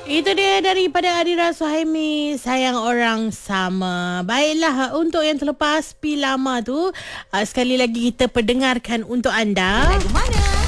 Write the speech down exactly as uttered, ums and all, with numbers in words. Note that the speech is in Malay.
Itu dia daripada Adira Suhaimi, Sayang Orang Sama. Baiklah, untuk yang terlepas Pi Lama tu, uh, sekali lagi kita perdengarkan untuk anda. Lagu mana?